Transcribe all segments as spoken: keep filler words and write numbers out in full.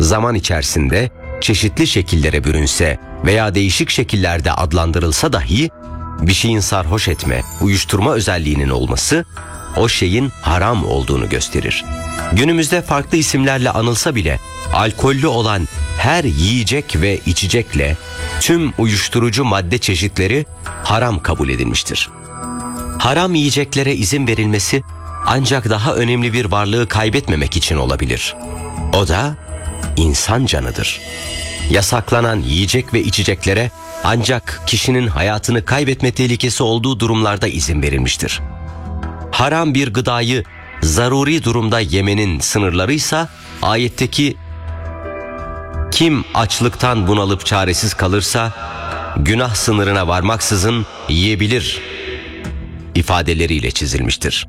zaman içerisinde çeşitli şekillere bürünse veya değişik şekillerde adlandırılsa dahi bir şeyin sarhoş etme, uyuşturma özelliğinin olması o şeyin haram olduğunu gösterir. Günümüzde farklı isimlerle anılsa bile alkollü olan her yiyecek ve içecekle tüm uyuşturucu madde çeşitleri haram kabul edilmiştir. Haram yiyeceklere izin verilmesi ancak daha önemli bir varlığı kaybetmemek için olabilir. O da insan canıdır. Yasaklanan yiyecek ve içeceklere ancak kişinin hayatını kaybetme tehlikesi olduğu durumlarda izin verilmiştir. Haram bir gıdayı zaruri durumda yemenin sınırlarıysa ayetteki "Kim açlıktan bunalıp çaresiz kalırsa günah sınırına varmaksızın yiyebilir" ifadeleriyle çizilmiştir.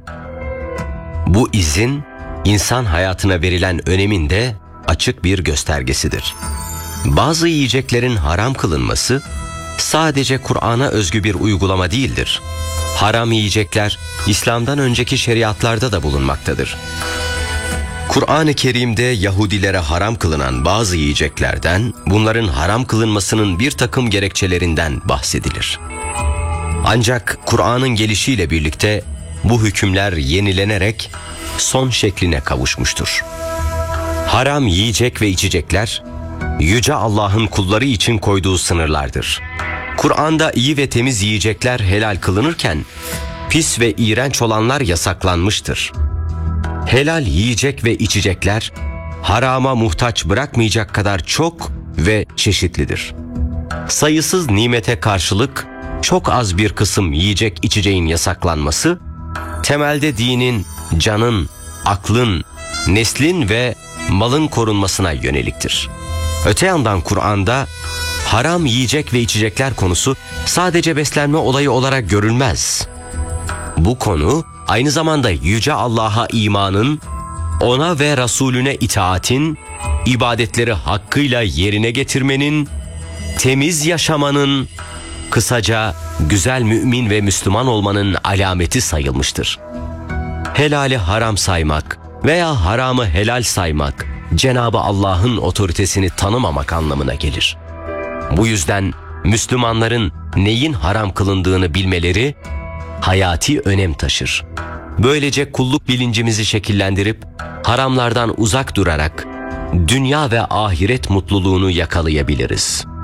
Bu izin insan hayatına verilen önemin de açık bir göstergesidir. Bazı yiyeceklerin haram kılınması sadece Kur'an'a özgü bir uygulama değildir. Haram yiyecekler İslam'dan önceki şeriatlarda da bulunmaktadır. Kur'an-ı Kerim'de Yahudilere haram kılınan bazı yiyeceklerden, bunların haram kılınmasının bir takım gerekçelerinden bahsedilir. Ancak Kur'an'ın gelişiyle birlikte bu hükümler yenilenerek son şekline kavuşmuştur. Haram yiyecek ve içecekler, Yüce Allah'ın kulları için koyduğu sınırlardır. Kur'an'da iyi ve temiz yiyecekler helal kılınırken, pis ve iğrenç olanlar yasaklanmıştır. Helal yiyecek ve içecekler, harama muhtaç bırakmayacak kadar çok ve çeşitlidir. Sayısız nimete karşılık, çok az bir kısım yiyecek içeceğin yasaklanması, temelde dinin, canın, aklın, neslin ve malın korunmasına yöneliktir. Öte yandan Kur'an'da haram yiyecek ve içecekler konusu sadece beslenme olayı olarak görülmez. Bu konu aynı zamanda Yüce Allah'a imanın, ona ve Resulüne itaatin, ibadetleri hakkıyla yerine getirmenin, temiz yaşamanın, kısaca güzel mümin ve Müslüman olmanın alameti sayılmıştır. Helali haram saymak veya haramı helal saymak, Cenab-ı Allah'ın otoritesini tanımamak anlamına gelir. Bu yüzden Müslümanların neyin haram kılındığını bilmeleri hayati önem taşır. Böylece kulluk bilincimizi şekillendirip haramlardan uzak durarak dünya ve ahiret mutluluğunu yakalayabiliriz.